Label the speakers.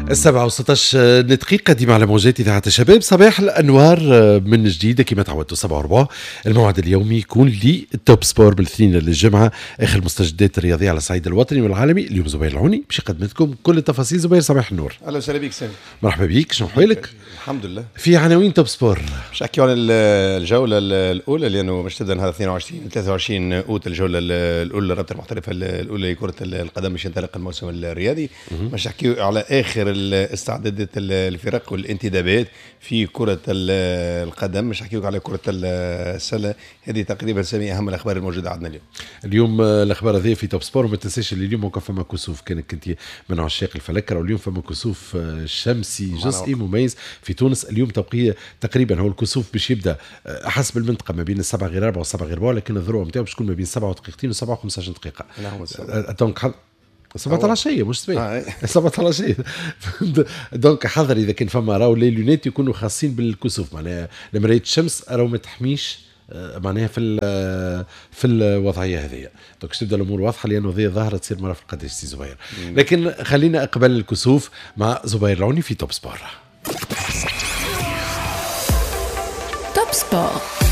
Speaker 1: 7:16 دقيقة ديما على موجات إذاعة الشباب. صباح الأنوار من جديد كما تعودتوا 7:04. الموعد اليومي يكون للتوب سبور بالاثنين للجمعة، آخر المستجدات الرياضية على الصعيد الوطني والعالمي. اليوم زبير العوني باش يقدم لكم كل التفاصيل. زبير صباح النور.
Speaker 2: أهلا وسهلا بك سامي.
Speaker 1: مرحبا بك، شنو حوالك؟
Speaker 2: الحمد لله.
Speaker 1: في عناوين توب سبور
Speaker 2: باش نحكيو على الجولة الأولى لأنه باش تبدا نهار 22 23 أوت الجولة الأولى للرابطة المحترفة الأولى لكرة القدم باش ينطلق الموسم الرياضي. باش نحكيو على آخر استعدادات الفرق والانتدابات في كرة القدم. باش نحكيو على كرة السلة. هذه تقريبا سامي أهم الأخبار الموجودة عندنا اليوم.
Speaker 1: الأخبار هذه في توب سبور. وما تنساش اللي اليوم كان فما كسوف، كانت كنت من عشاق الفلك، واليوم فما كسوف شمسي جزئي مميز في تونس اليوم. تقريبا هو الكسوف باش يبدا حسب المنطقه ما بين 7:04 و7:04، لكن الذروه نتاعو باش تكون ما بين 7 دقيقتين و7 و15 دقيقه. دونك 17 شيء مش 7 17 شيء. دونك حذر اذا كان فما راهو لي لونيت يكونوا خاصين بالكسوف، معناها لمرايه الشمس راهو ما تحميش معناها في الوضعيه هذه. دونك تبدا الامور واضحه، لانه هذه ظاهره تصير مره في القداش سي زبير. لكن خلينا قبل الكسوف مع زبير العوني في توب سبور.
Speaker 3: توب سبور.